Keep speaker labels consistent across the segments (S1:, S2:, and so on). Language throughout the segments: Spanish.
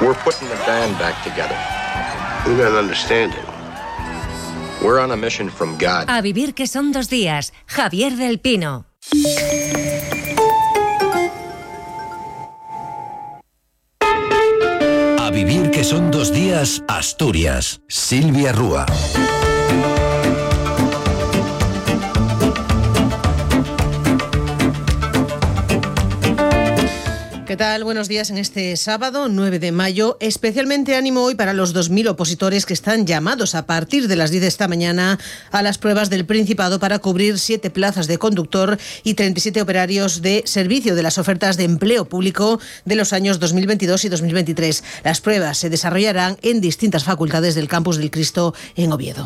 S1: We're putting the band back together.
S2: You don't understand it.
S1: We're on a mission from God.
S3: A vivir que son 2 días. Javier del Pino.
S4: A vivir que son 2 días, Asturias. Silvia Rúa.
S5: ¿Qué tal? Buenos días en este sábado 9 de mayo. Especialmente ánimo hoy para los 2.000 opositores que están llamados a partir de las 10 de esta mañana a las pruebas del Principado para cubrir 7 plazas de conductor y 37 operarios de servicio de las ofertas de empleo público de los años 2022 y 2023. Las pruebas se desarrollarán en distintas facultades del Campus del Cristo en Oviedo.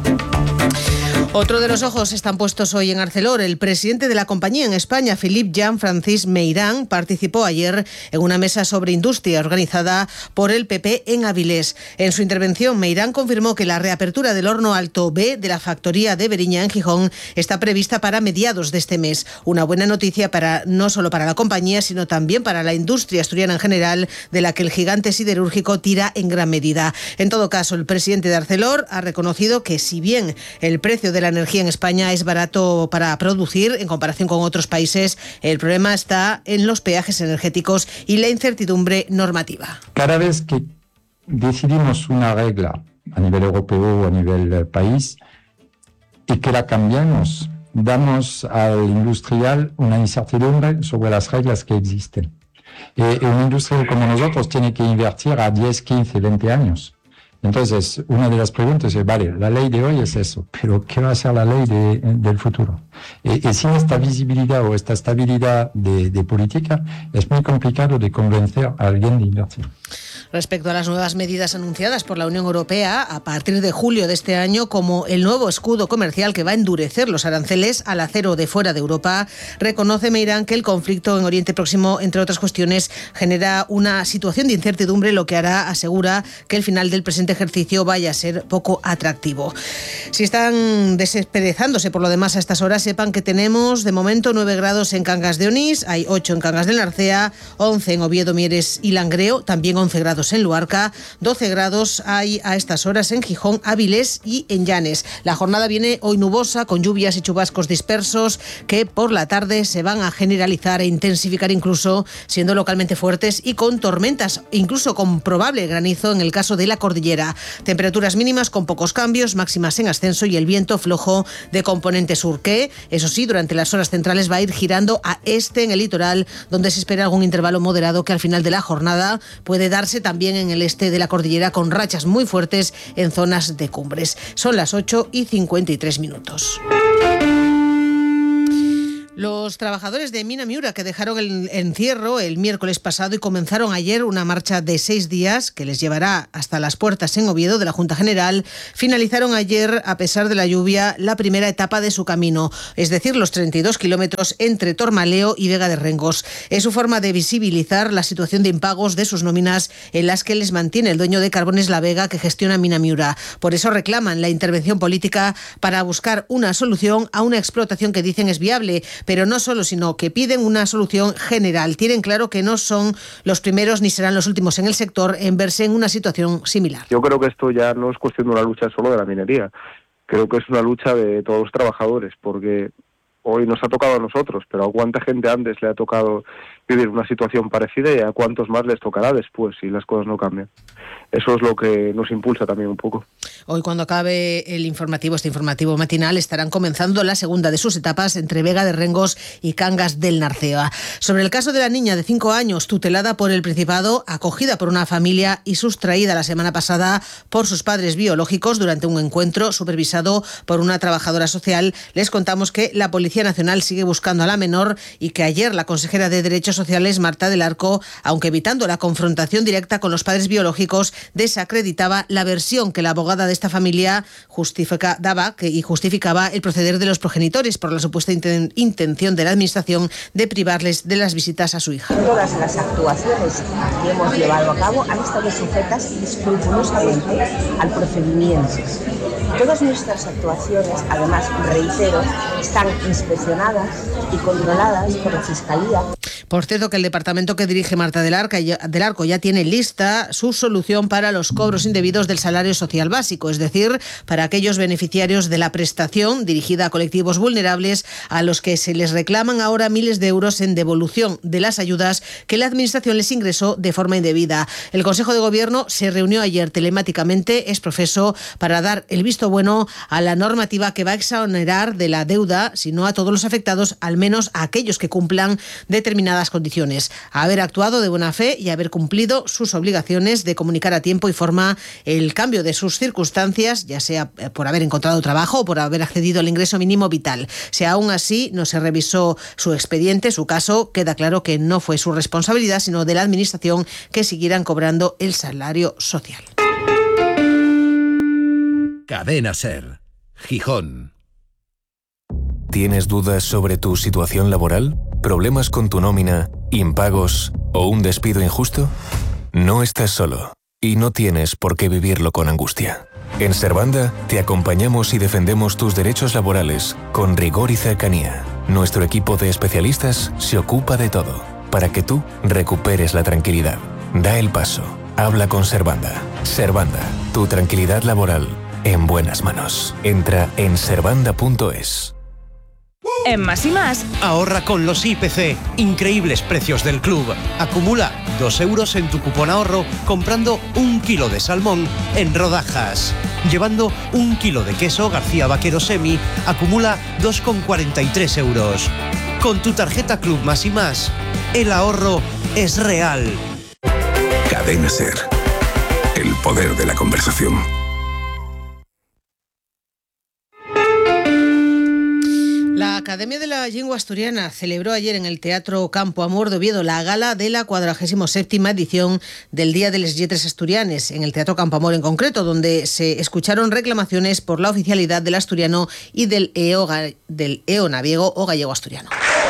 S5: Otro de los ojos están puestos hoy en Arcelor. El presidente de la compañía en España, Philippe Jean-Francis Meirán, participó ayer en una mesa sobre industria organizada por el PP en Avilés. En su intervención, Meirán confirmó que la reapertura del horno Alto B de la factoría de Beriña en Gijón está prevista para mediados de este mes. Una buena noticia no solo para la compañía, sino también para la industria asturiana en general, de la que el gigante siderúrgico tira en gran medida. En todo caso, el presidente de Arcelor ha reconocido que si bien el precio de la energía en España es barato para producir en comparación con otros países, el problema está en los peajes energéticos y la incertidumbre normativa.
S6: Cada vez que decidimos una regla a nivel europeo o a nivel país y que la cambiamos, damos al industrial una incertidumbre sobre las reglas que existen. Un industrial como nosotros tiene que invertir a 10, 15, 20 años. Entonces, una de las preguntas es, vale, la ley de hoy es eso, pero ¿qué va a ser la ley del futuro? Y sin esta visibilidad o esta estabilidad de política, es muy complicado de convencer a alguien de invertir.
S5: Respecto a las nuevas medidas anunciadas por la Unión Europea a partir de julio de este año, como el nuevo escudo comercial que va a endurecer los aranceles al acero de fuera de Europa, reconoce Meirán que el conflicto en Oriente Próximo, entre otras cuestiones, genera una situación de incertidumbre, lo que hará, asegura, que el final del presente ejercicio vaya a ser poco atractivo. Si están desesperezándose por lo demás a estas horas, sepan que tenemos de momento 9 grados en Cangas de Onís, hay 8 en Cangas del Narcea, 11 en Oviedo, Mieres y Langreo, también 11 grados en Luarca, 12 grados hay a estas horas en Gijón, Avilés y en Llanes. La jornada viene hoy nubosa, con lluvias y chubascos dispersos que por la tarde se van a generalizar e intensificar, incluso siendo localmente fuertes, y con tormentas, incluso con probable granizo en el caso de la cordillera. Temperaturas mínimas con pocos cambios, máximas en ascenso y el viento flojo de componente sur que, eso sí, durante las horas centrales va a ir girando a este en el litoral, donde se espera algún intervalo moderado que al final de la jornada puede darse también en el este de la cordillera, con rachas muy fuertes en zonas de cumbres. Son las 8:53. Los trabajadores de Mina Miura, que dejaron el encierro el miércoles pasado y comenzaron ayer una marcha de 6 días que les llevará hasta las puertas en Oviedo de la Junta General, finalizaron ayer, a pesar de la lluvia, la primera etapa de su camino, es decir, los 32 kilómetros entre Tormaleo y Vega de Rengos. Es su forma de visibilizar la situación de impagos de sus nóminas en las que les mantiene el dueño de Carbones La Vega, que gestiona Mina Miura. Por eso reclaman la intervención política para buscar una solución a una explotación que dicen es viable, pero no solo, sino que piden una solución general. Tienen claro que no son los primeros ni serán los últimos en el sector en verse en una situación similar.
S7: Yo creo que esto ya no es cuestión de una lucha solo de la minería. Creo que es una lucha de todos los trabajadores, porque hoy nos ha tocado a nosotros, pero a cuánta gente antes le ha tocado vivir una situación parecida y a cuántos más les tocará después si las cosas no cambian. Eso es lo que nos impulsa también un poco.
S5: Hoy, cuando acabe este informativo matinal, estarán comenzando la segunda de sus etapas entre Vega de Rengos y Cangas del Narcea. Sobre el caso de la niña de 5 años, tutelada por el Principado, acogida por una familia y sustraída la semana pasada por sus padres biológicos durante un encuentro supervisado por una trabajadora social, les contamos que la Policía Nacional sigue buscando a la menor y que ayer la consejera de Derechos Sociales, Marta del Arco, aunque evitando la confrontación directa con los padres biológicos, desacreditaba la versión que la abogada de esta familia justificaba el proceder de los progenitores por la supuesta intención de la Administración de privarles de las visitas a su hija.
S8: Todas las actuaciones que hemos llevado a cabo han estado sujetas escrupulosamente al procedimiento. Todas nuestras actuaciones, además, reitero, están inspeccionadas y controladas por la Fiscalía.
S5: Por cierto, que el departamento que dirige Marta del Arco ya tiene lista su solución para los cobros indebidos del salario social básico, es decir, para aquellos beneficiarios de la prestación dirigida a colectivos vulnerables a los que se les reclaman ahora miles de euros en devolución de las ayudas que la Administración les ingresó de forma indebida. El Consejo de Gobierno se reunió ayer telemáticamente, es profeso, para dar el visto bueno a la normativa que va a exonerar de la deuda, si no a todos los afectados, al menos a aquellos que cumplan determinadas condiciones. Haber actuado de buena fe y haber cumplido sus obligaciones de comunicar a tiempo y forma el cambio de sus circunstancias, ya sea por haber encontrado trabajo o por haber accedido al ingreso mínimo vital. Si aún así no se revisó su expediente, su caso, queda claro que no fue su responsabilidad, sino de la Administración que siguieran cobrando el salario social.
S4: Cadena SER, Gijón.
S9: ¿Tienes dudas sobre tu situación laboral? ¿Problemas con tu nómina, impagos o un despido injusto? No estás solo y no tienes por qué vivirlo con angustia. En Servanda te acompañamos y defendemos tus derechos laborales con rigor y cercanía. Nuestro equipo de especialistas se ocupa de todo para que tú recuperes la tranquilidad. Da el paso. Habla con Servanda. Servanda, tu tranquilidad laboral en buenas manos. Entra en servanda.es.
S10: En Más y Más,
S11: ahorra con los IPC. Increíbles precios del club. Acumula 2 euros en tu cupón ahorro comprando 1 kilo de salmón en rodajas. Llevando 1 kilo de queso García Vaquero Semi, acumula 2,43 euros. Con tu tarjeta Club Más y Más, el ahorro es real.
S12: Cadena SER. El poder de la conversación.
S5: La Academia de la Lengua Asturiana celebró ayer en el Teatro Campo Amor de Oviedo la gala de la 47ª edición del Día de les Lletres Asturianes, en el Teatro Campo Amor en concreto, donde se escucharon reclamaciones por la oficialidad del asturiano y del eonaviego o gallego asturiano.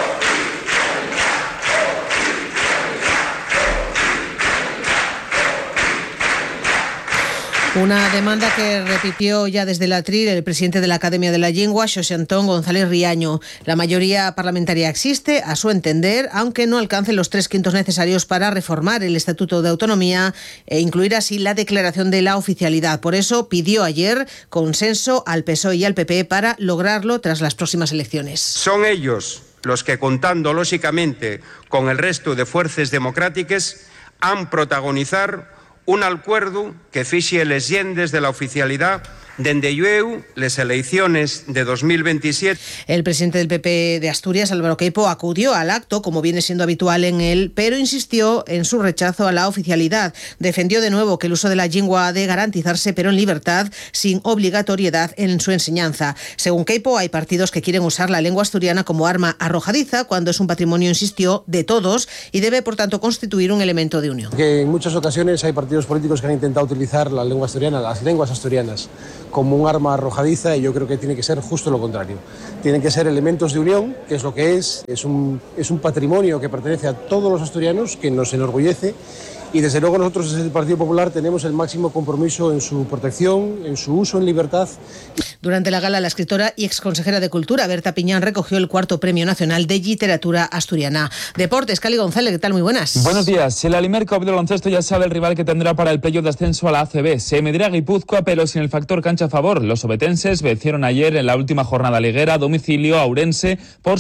S5: Una demanda que repitió ya desde el atril el presidente de la Academia de la Lengua, Xosé Antón González Riaño. La mayoría parlamentaria existe, a su entender, aunque no alcance los 3/5 necesarios para reformar el Estatuto de Autonomía e incluir así la declaración de la oficialidad. Por eso pidió ayer consenso al PSOE y al PP para lograrlo tras las próximas elecciones.
S13: Son ellos los que, contando lógicamente con el resto de fuerzas democráticas, han protagonizar un acuerdo que fixe les llendes de la oficialidad dende llueu les elecciones de 2027.
S5: El presidente del PP de Asturias, Álvaro Queipo, acudió al acto, como viene siendo habitual en él, pero insistió en su rechazo a la oficialidad. Defendió de nuevo que el uso de la lengua ha de garantizarse, pero en libertad, sin obligatoriedad en su enseñanza. Según Queipo, hay partidos que quieren usar la lengua asturiana como arma arrojadiza, cuando es un patrimonio, insistió, de todos y debe, por tanto, constituir un elemento de unión.
S14: Que en muchas ocasiones hay partidos políticos que han intentado utilizar la lengua asturiana, las lenguas asturianas, como un arma arrojadiza, y yo creo que tiene que ser justo lo contrario. Tienen que ser elementos de unión, que es lo que es un patrimonio que pertenece a todos los asturianos, que nos enorgullece, y desde luego nosotros desde el Partido Popular tenemos el máximo compromiso en su protección, en su uso en libertad.
S5: Durante la gala, la escritora y exconsejera de Cultura, Berta Piñán, recogió el 4º Premio Nacional de Literatura Asturiana. Deportes, Cali González, ¿qué tal? Muy buenas.
S15: Buenos días. El Alimer Cup de baloncesto ya sabe el rival que tendrá para el playoff de ascenso a la ACB. Se medirá Guipúzcoa, pero sin el factor cancha a favor. Los obetenses vencieron ayer en la última jornada liguera a domicilio a Ourense por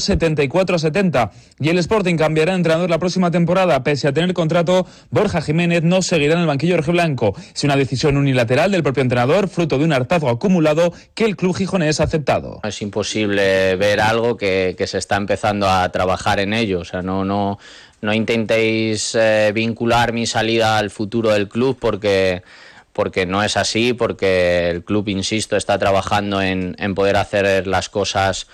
S15: 74-70. Y el Sporting cambiará de entrenador la próxima temporada. Pese a tener contrato, Borja Jiménez no seguirá en el banquillo rojiblanco. Es una decisión unilateral del propio entrenador, fruto de un hartazgo acumulado que el club gijonés ha aceptado.
S16: Es imposible ver algo que se está empezando a trabajar en ello. O sea, no intentéis vincular mi salida al futuro del club porque no es así, porque el club, insisto, está trabajando en poder hacer las cosas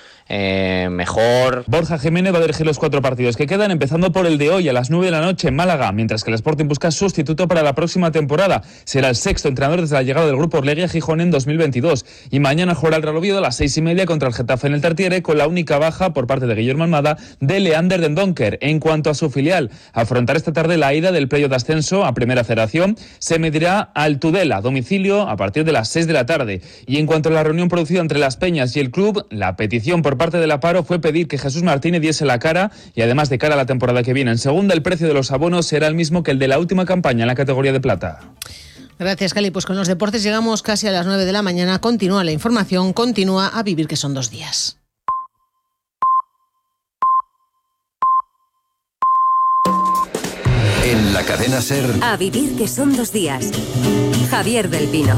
S16: mejor.
S15: Borja Jiménez va a dirigir los 4 partidos que quedan, empezando por el de hoy a las 9 de la noche en Málaga, mientras que el Sporting busca sustituto para la próxima temporada. Será el 6º entrenador desde la llegada del grupo Orlegui a Gijón en 2022. Y mañana jugará el Real Oviedo a las 6:30 contra el Getafe en el Tartiere, con la única baja por parte de Guillermo Almada de Leander Den Donker. En cuanto a su filial, afrontará esta tarde la ida del playoff de ascenso a Primera Federación. Se medirá al Tudela, domicilio a partir de las 6 de la tarde. Y en cuanto a la reunión producida entre Las Peñas y el club, la petición por parte del Aparo fue pedir que Jesús Martínez diese la cara y además de cara a la temporada que viene en segunda, el precio de los abonos será el mismo que el de la última campaña en la categoría de plata.
S5: Gracias, Cali. Pues con los deportes llegamos casi a las 9 de la mañana. Continúa la información, continúa A Vivir que son 2 días.
S4: En la cadena SER.
S3: A Vivir que son 2 días. Javier del Pino.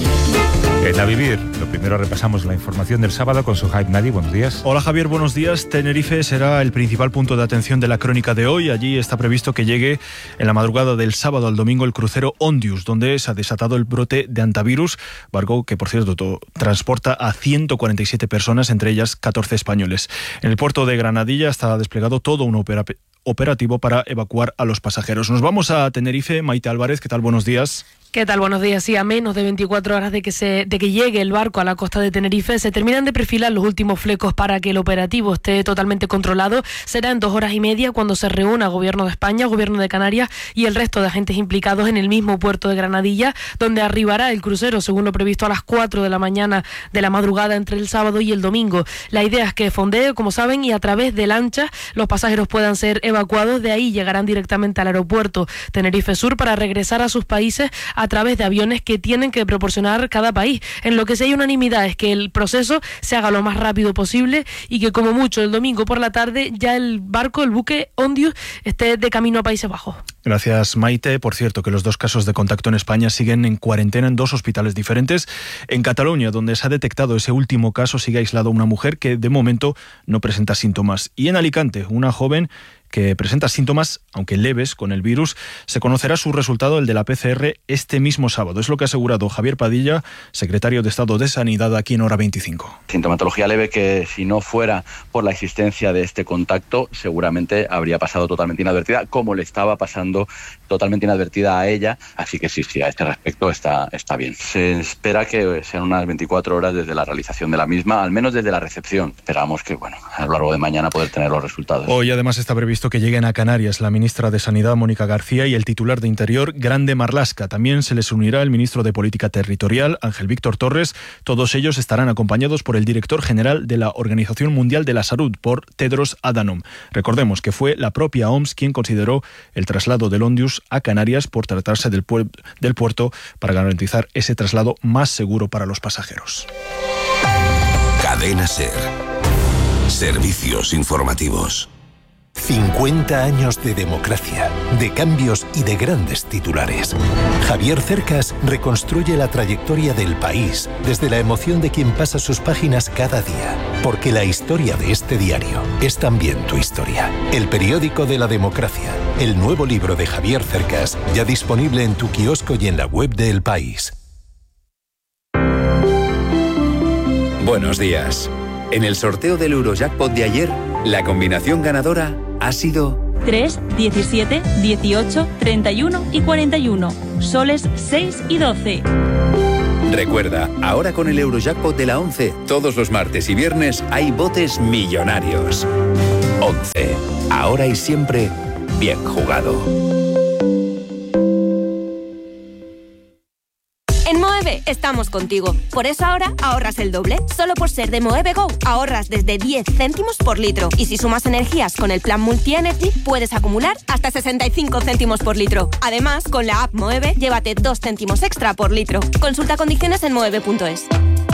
S17: En A Vivir, lo primero repasamos la información del sábado con Suhaib Nadi. Buenos días.
S18: Hola Javier, buenos días. Tenerife será el principal punto de atención de la crónica de hoy. Allí está previsto que llegue en la madrugada del sábado al domingo el crucero Ondius, donde se ha desatado el brote de hantavirus, barco que por cierto transporta a 147 personas, entre ellas 14 españoles. En el puerto de Granadilla está desplegado todo un operativo para evacuar a los pasajeros. Nos vamos a Tenerife. Maite Álvarez, ¿qué tal? Buenos días.
S19: ¿Qué tal? Buenos días. Sí, a menos de 24 horas de que llegue el barco a la costa de Tenerife, se terminan de perfilar los últimos flecos para que el operativo esté totalmente controlado. Será en 2 horas y media cuando se reúna Gobierno de España, Gobierno de Canarias y el resto de agentes implicados en el mismo puerto de Granadilla, donde arribará el crucero, según lo previsto, a las 4 de la mañana de la madrugada entre el sábado y el domingo. La idea es que fondee, como saben, y a través de lanchas los pasajeros puedan ser evacuados. De ahí llegarán directamente al aeropuerto Tenerife Sur para regresar a sus países a través de aviones que tienen que proporcionar cada país. En lo que sí hay unanimidad es que el proceso se haga lo más rápido posible y que como mucho el domingo por la tarde ya el barco, el buque Ondius, esté de camino a Países Bajos.
S18: Gracias, Maite. Por cierto, que los 2 casos de contacto en España siguen en cuarentena en 2 hospitales diferentes. En Cataluña, donde se ha detectado ese último caso, sigue aislada una mujer que de momento no presenta síntomas. Y en Alicante, una joven que presenta síntomas, aunque leves, con el virus. Se conocerá su resultado, el de la PCR, este mismo sábado. Es lo que ha asegurado Javier Padilla, secretario de Estado de Sanidad, aquí en Hora 25.
S20: Sintomatología leve que, si no fuera por la existencia de este contacto, seguramente habría pasado totalmente inadvertida, como le estaba pasando totalmente inadvertida a ella. Así que sí, a este respecto está bien. Se espera que sean unas 24 horas desde la realización de la misma, al menos desde la recepción. Esperamos que, a lo largo de mañana poder tener los resultados.
S18: Hoy además está previsto que lleguen a Canarias la ministra de Sanidad, Mónica García, y el titular de Interior, Grande Marlaska. También se les unirá el ministro de Política Territorial, Ángel Víctor Torres. Todos ellos estarán acompañados por el director general de la Organización Mundial de la Salud, por Tedros Adhanom. Recordemos que fue la propia OMS quien consideró el traslado del Ondius a Canarias por tratarse del puerto para garantizar ese traslado más seguro para los pasajeros.
S12: Cadena SER. Servicios informativos.
S21: 50 años de democracia, de cambios y de grandes titulares. Javier Cercas reconstruye la trayectoria del país desde la emoción de quien pasa sus páginas cada día. Porque la historia de este diario es también tu historia. El periódico de la democracia. El nuevo libro de Javier Cercas, ya disponible en tu kiosco y en la web de El País.
S22: Buenos días. En el sorteo del Eurojackpot de ayer, la combinación ganadora ha sido
S23: 3, 17, 18, 31 y 41. Soles 6 y 12.
S22: Recuerda, ahora con el Eurojackpot de la 11, todos los martes y viernes hay botes millonarios. 11. Ahora y siempre, bien jugado.
S24: En Moeve estamos contigo. Por eso ahora ahorras el doble. Solo por ser de Moeve Go ahorras desde 10 céntimos por litro. Y si sumas energías con el plan Multi-Energy, puedes acumular hasta 65 céntimos por litro. Además, con la app Moeve, llévate 2 céntimos extra por litro. Consulta condiciones en moeve.es.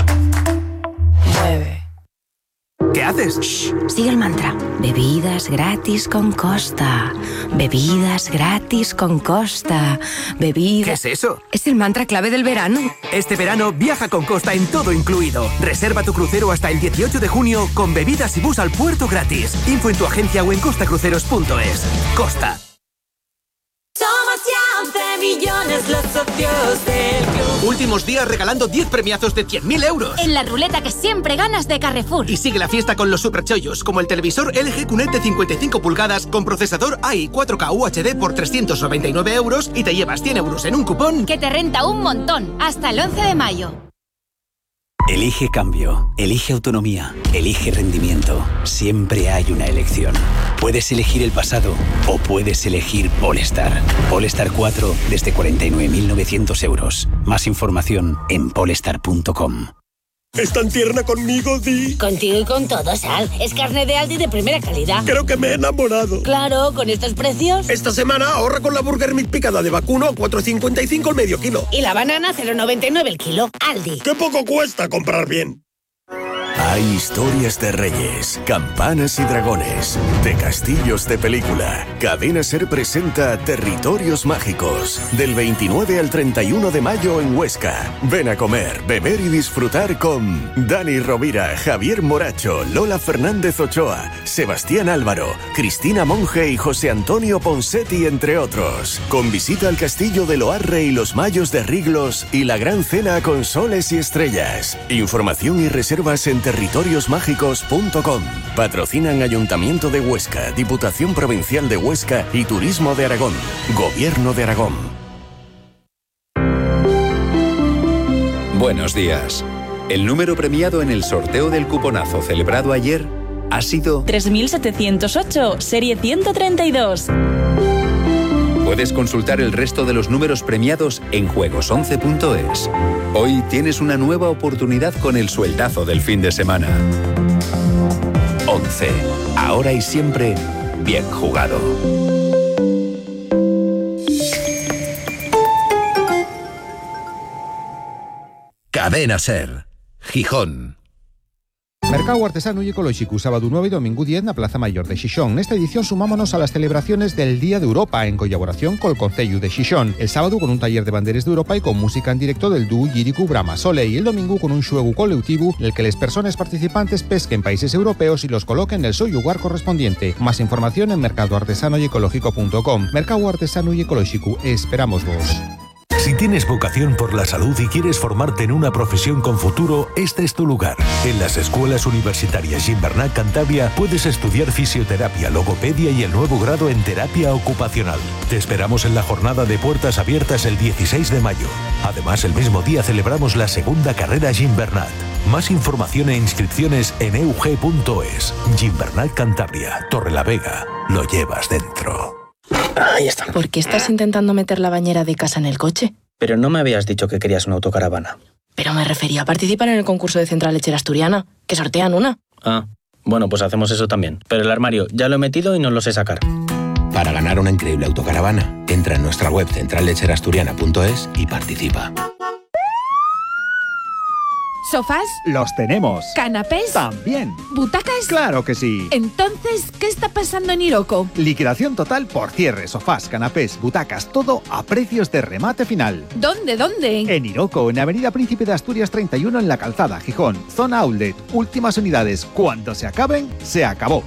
S25: Moeve. ¿Qué haces?
S24: Shh, sigue el mantra. Bebidas gratis con Costa. Bebidas gratis con Costa. Bebidas...
S25: ¿Qué es eso?
S24: Es el mantra clave del verano.
S25: Este verano viaja con Costa en todo incluido. Reserva tu crucero hasta el 18 de junio con bebidas y bus al puerto gratis. Info en tu agencia o en costacruceros.es. Costa.
S26: Somos ya 11 millones los socios del club.
S25: Últimos días regalando 10 premiazos de 100.000 euros.
S26: En la ruleta que siempre ganas de Carrefour.
S25: Y sigue la fiesta con los superchollos, como el televisor LG QNED de 55 pulgadas con procesador AI 4K UHD por 399 euros y te llevas 100 euros en un cupón
S26: que te renta un montón. Hasta el 11 de mayo.
S1: Elige cambio, elige autonomía, elige rendimiento. Siempre hay una elección. Puedes elegir el pasado o puedes elegir Polestar. Polestar 4 desde 49.900 euros. Más información en polestar.com.
S2: ¿Es tan tierna conmigo, Di?
S6: Contigo y con todo, Sal. Es carne de Aldi de primera calidad.
S2: Creo que me he enamorado.
S6: Claro, con estos precios.
S2: Esta semana ahorra con la Burger Meat picada de vacuno a 4,55 el medio kilo.
S6: Y la banana 0,99 el kilo. Aldi.
S2: ¡Qué poco cuesta comprar bien!
S7: Hay historias de reyes, campanas y dragones, de castillos de película. Cadena SER presenta Territorios Mágicos, del 29 al 31 de mayo en Huesca. Ven a comer, beber y disfrutar con Dani Rovira, Javier Moracho, Lola Fernández Ochoa, Sebastián Álvaro, Cristina Monge y José Antonio Ponsetti, entre otros. Con visita al castillo de Loarre y los Mayos de Riglos y la gran cena con soles y estrellas. Información y reservas en territoriosmágicos.com. Patrocinan Ayuntamiento de Huesca, Diputación Provincial de Huesca y Turismo de Aragón. Gobierno de Aragón.
S22: Buenos días. El número premiado en el sorteo del cuponazo celebrado ayer ha sido
S23: 3708, serie 132.
S22: Puedes consultar el resto de los números premiados en juegos11.es. Hoy tienes una nueva oportunidad con el sueldazo del fin de semana. 11. Ahora y siempre, bien jugado.
S4: Cadena SER, Gijón.
S8: Mercado Artesano y Ecológico, sábado 9 y domingo 10 na Plaza Mayor de Xixón. Nesta edición sumámonos a las celebraciones del Día de Europa en colaboración col Concello de Xixón. El sábado con un taller de banderes de Europa y con música en directo del dúo lírico Brahma Sole, y el domingo con un xuego colectivo en el que las personas participantes pesquen países europeos y los coloquen en el seu lugar correspondiente. Más información en mercadoartesanoyecológico.com. Mercado Artesano y Ecológico, esperamos vos.
S21: Si tienes vocación por la salud y quieres formarte en una profesión con futuro, este es tu lugar. En las escuelas universitarias Gimbernat Cantabria puedes estudiar fisioterapia, logopedia y el nuevo grado en terapia ocupacional. Te esperamos en la jornada de puertas abiertas el 16 de mayo. Además, el mismo día celebramos la segunda carrera Gimbernat. Más información e inscripciones en eug.es. Gimbernat Cantabria, Torrelavega. Lo llevas dentro.
S9: Ahí está. ¿Por qué estás intentando meter la bañera de casa en el coche?
S27: Pero no me habías dicho que querías una autocaravana.
S9: Pero me refería a participar en el concurso de Central Lechera Asturiana, que sortean una.
S27: Ah, bueno, pues hacemos eso también. Pero el armario ya lo he metido y no lo sé sacar.
S28: Para ganar una increíble autocaravana, entra en nuestra web centrallecherasturiana.es y participa.
S29: ¿Sofás?
S30: Los tenemos.
S29: ¿Canapés?
S30: También.
S29: ¿Butacas?
S30: Claro que sí.
S29: Entonces, ¿qué está pasando en Iroko?
S30: Liquidación total por cierre, sofás, canapés, butacas, todo a precios de remate final.
S29: ¿Dónde?
S30: En Iroko, en Avenida Príncipe de Asturias 31 en La Calzada, Gijón. Zona Outlet. Últimas unidades. Cuando se acaben, se acabó.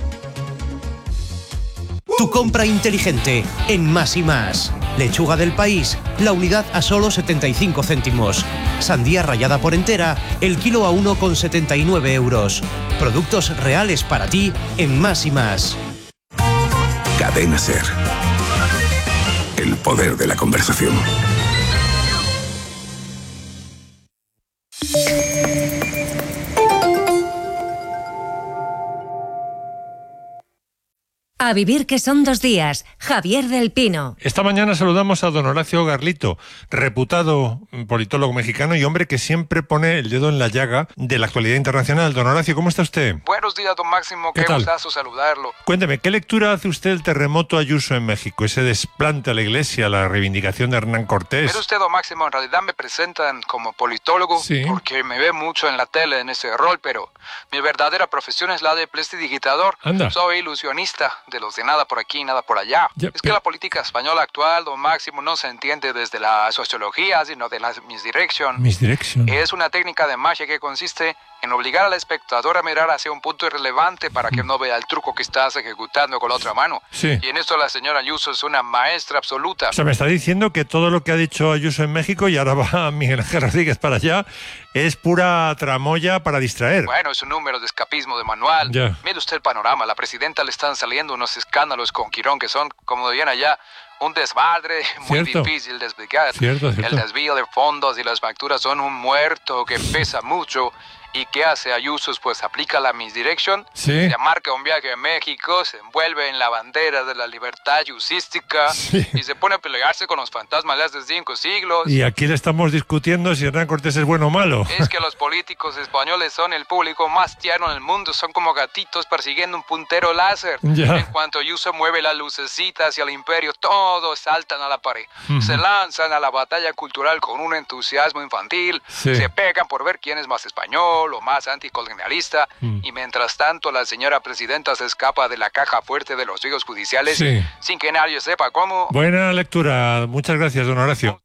S11: Tu compra inteligente en Más y Más. Lechuga del País, la unidad a solo 75 céntimos. Sandía rallada por entera, el kilo a 1,79 euros. Productos reales para ti en Más y Más.
S12: Cadena SER. El poder de la conversación.
S3: A vivir que son 2 días. Javier del Pino.
S17: Esta mañana saludamos a don Horacio Garlito, reputado politólogo mexicano y hombre que siempre pone el dedo en la llaga de la actualidad internacional. Don Horacio, ¿cómo está usted?
S31: Buenos días, don Máximo. Qué gustazo saludarlo.
S17: Cuénteme, ¿qué lectura hace usted del terremoto Ayuso en México? Ese desplante a la iglesia, la reivindicación de Hernán Cortés.
S31: Pero usted, don Máximo, en realidad me presentan como politólogo porque me ve mucho en la tele en ese rol, pero mi verdadera profesión es la de prestidigitador.
S17: Anda.
S31: Soy ilusionista de los de nada por aquí, nada por allá. Es que la política española actual, don Máximo, no se entiende desde la sociología, sino de la misdirection.
S17: Misdirection.
S31: Es una técnica de magia que consiste en obligar al espectador a mirar hacia un punto irrelevante para que no vea el truco que estás ejecutando con la otra mano.
S17: Sí.
S31: Y en esto la señora Ayuso es una maestra absoluta.
S17: O sea, me está diciendo que todo lo que ha dicho Ayuso en México, y ahora va Miguel Ángel Rodríguez para allá, es pura tramoya para distraer.
S31: Bueno, es un número de escapismo de manual.
S17: Ya.
S31: Mire usted el panorama. A la presidenta le están saliendo unos escándalos con Quirón que son, como dirían allá, un desmadre muy difícil de explicar.
S17: Cierto.
S31: El desvío de fondos y las facturas son un muerto que pesa mucho. ¿Y qué hace Ayuso? Pues aplica la misdirection, se marca un viaje a México, se envuelve en la bandera de la libertad yusística y se pone a pelearse con los fantasmas de hace 5 siglos.
S17: Y aquí le estamos discutiendo si Hernán Cortés es bueno o malo.
S31: Es que los políticos españoles son el público más tierno del mundo, son como gatitos persiguiendo un puntero láser. En cuanto Ayuso mueve la lucecita hacia el imperio, todos saltan a la pared. Se lanzan a la batalla cultural con un entusiasmo infantil, se pegan por ver quién es más español, lo más anticolonialista, y mientras tanto la señora presidenta se escapa de la caja fuerte de los juicios judiciales sin que nadie sepa cómo.
S17: Buena lectura, muchas gracias, don Horacio.